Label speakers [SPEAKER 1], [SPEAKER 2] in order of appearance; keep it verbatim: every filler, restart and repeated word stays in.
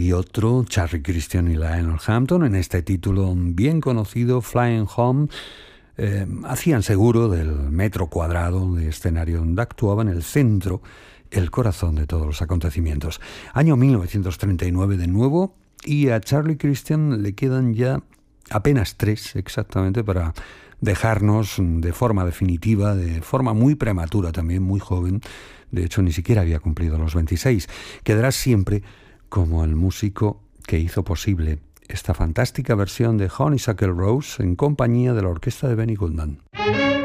[SPEAKER 1] y otro, Charlie Christian y Lionel Hampton, en este título bien conocido, Flying Home, eh, hacían seguro del metro cuadrado de escenario donde actuaba en el centro, el corazón de todos los acontecimientos. Año mil novecientos treinta y nueve de nuevo, y a Charlie Christian le quedan ya apenas tres exactamente para dejarnos de forma definitiva, de forma muy prematura también, muy joven. De hecho, ni siquiera había cumplido los veintiséis. Quedará siempre como el músico que hizo posible esta fantástica versión de Honeysuckle Rose en compañía de la orquesta de Benny Goodman.